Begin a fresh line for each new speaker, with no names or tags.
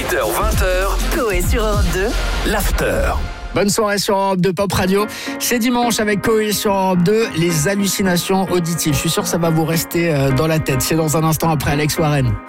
18h-20h,
Coé sur Europe 2.
l'after.
Bonne soirée sur Europe 2 Pop Radio. C'est dimanche avec Coé sur Europe 2, les hallucinations auditives. Je suis sûr que ça va vous rester dans la tête. C'est dans un instant après Alex Warren.